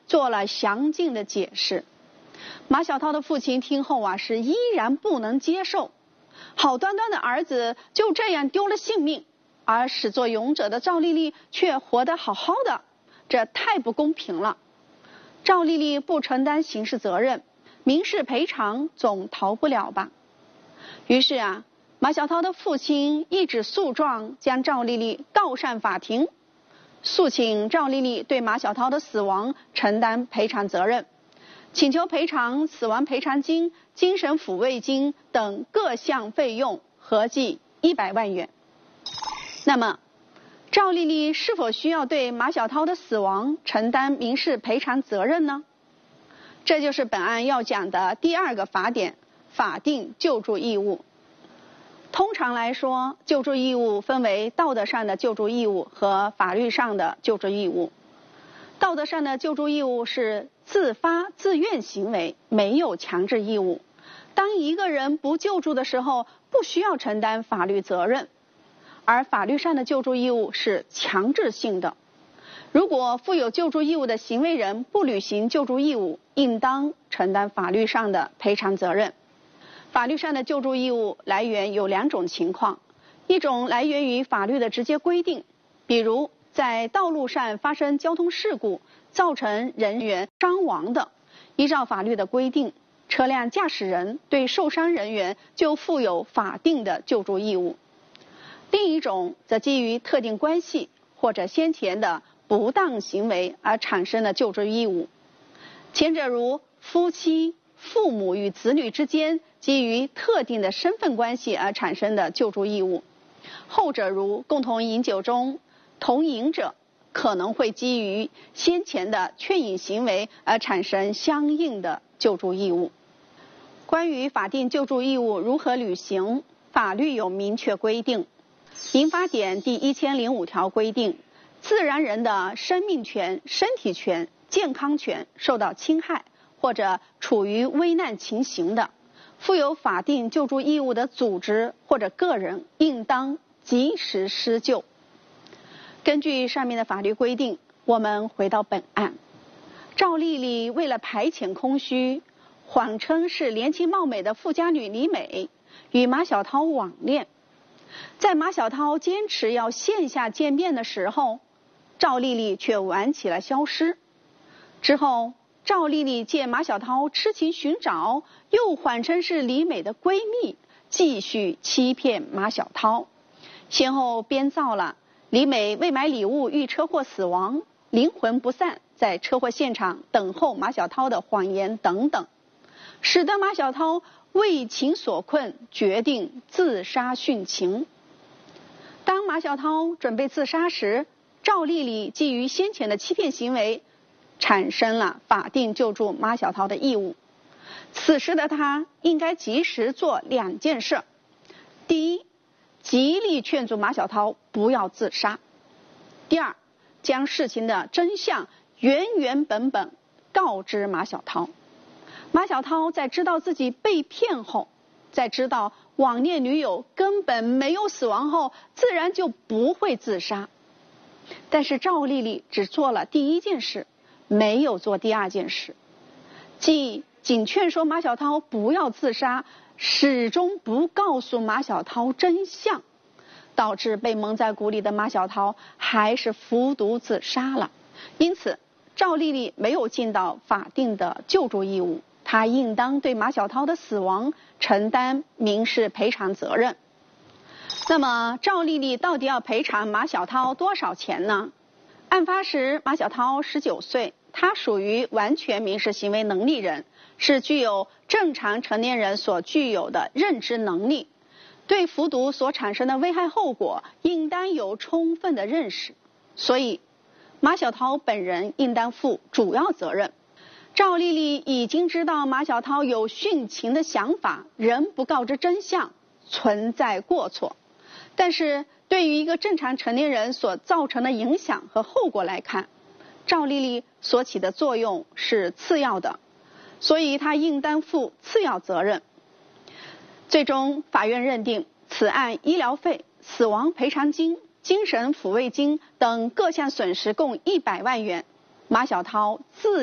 做了详尽的解释。马小涛的父亲听后是依然不能接受，好端端的儿子就这样丢了性命，而始作俑者的赵丽丽却活得好好的，这太不公平了。赵丽丽不承担刑事责任，民事赔偿总逃不了吧？于是马小涛的父亲一纸诉状将赵丽丽告上法庭，诉请赵丽丽对马小涛的死亡承担赔偿责任，请求赔偿死亡赔偿金、精神抚慰金等各项费用，合计100万元。那么，赵丽丽是否需要对马小涛的死亡承担民事赔偿责任呢？这就是本案要讲的第2个法典——法定救助义务。通常来说，救助义务分为道德上的救助义务和法律上的救助义务。道德上的救助义务是自发自愿行为，没有强制义务。当一个人不救助的时候，不需要承担法律责任。而法律上的救助义务是强制性的。如果负有救助义务的行为人不履行救助义务，应当承担法律上的赔偿责任。法律上的救助义务来源有2种情况，一种来源于法律的直接规定，比如在道路上发生交通事故，造成人员伤亡的，依照法律的规定，车辆驾驶人对受伤人员就负有法定的救助义务。另一种则基于特定关系或者先前的不当行为而产生的救助义务。前者如夫妻、父母与子女之间基于特定的身份关系而产生的救助义务，后者如共同饮酒中同饮者可能会基于先前的劝饮行为而产生相应的救助义务。关于法定救助义务如何履行，法律有明确规定。民法典第1005条规定，自然人的生命权、身体权、健康权受到侵害或者处于危难情形的，负有法定救助义务的组织或者个人应当及时施救。根据上面的法律规定，我们回到本案。赵丽丽为了排遣空虚，谎称是年轻貌美的富家女李美，与马小涛网恋。在马小涛坚持要线下见面的时候，赵丽丽却晚起了消失。之后，赵丽丽见马小涛痴情寻找，又谎称是李美的闺蜜，继续欺骗马小涛，先后编造了李美未买礼物遇车祸死亡、灵魂不散，在车祸现场等候马小涛的谎言等等，使得马小涛为情所困，决定自杀殉情。当马小涛准备自杀时，赵丽丽基于先前的欺骗行为，产生了法定救助马小涛的义务。此时的她应该及时做2件事：第一，极力劝阻马小涛不要自杀；第二，将事情的真相原原本本告知马小涛。马小涛在知道自己被骗后，在知道网恋女友根本没有死亡后，自然就不会自杀。但是赵丽丽只做了第1件事，没有做第2件事，即仅劝说马小涛不要自杀，始终不告诉马小涛真相，导致被蒙在鼓里的马小涛还是服毒自杀了。因此，赵丽丽没有尽到法定的救助义务，她应当对马小涛的死亡承担民事赔偿责任。那么赵丽丽到底要赔偿马小涛多少钱呢？案发时马小涛19岁，他属于完全民事行为能力人，是具有正常成年人所具有的认知能力，对服毒所产生的危害后果应当有充分的认识，所以马小涛本人应当负主要责任。赵丽丽已经知道马小涛有殉情的想法，仍不告知真相，存在过错。但是对于一个正常成年人所造成的影响和后果来看，赵丽丽所起的作用是次要的，所以她应当负次要责任。最终法院认定此案医疗费、死亡赔偿金、精神抚慰金等各项损失共100万元，马小涛自